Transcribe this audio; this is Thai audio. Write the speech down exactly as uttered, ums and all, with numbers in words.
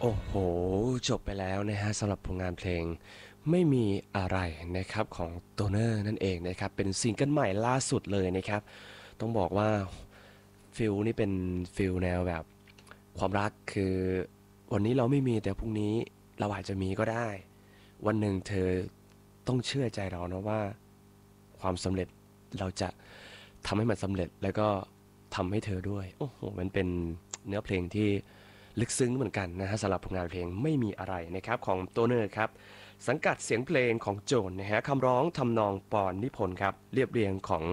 โอ้โหจบไปแล้วนะฮะสำหรับผลงานเพลงไม่มีอะไรนะครับของโตเนอร์นั่นเองนะครับเป็นซิงเกิลใหม่ล่าสุดเลยนะครับต้องบอกว่าฟิลนี่เป็นฟิลแนวแบบความรักคือวันนี้เราไม่มีแต่พรุ่งนี้เราอาจจะมีก็ได้วันหนึ่งเธอต้องเชื่อใจเรานะว่าความสำเร็จเราจะทำให้มันสำเร็จแล้วก็ทำให้เธอด้วยโอ้โหมันเป็นเนื้อเพลงที่ ลึกซึ้งเหมือนกันนะฮะสำหรับผลงานเพลงไม่มีอะไรนะครับของโตเนอร์ครับสังกัดเสียงเพลงของโจนนะฮะคำร้องทำนองปอนนิพนธ์ครับเรียบเรียงของ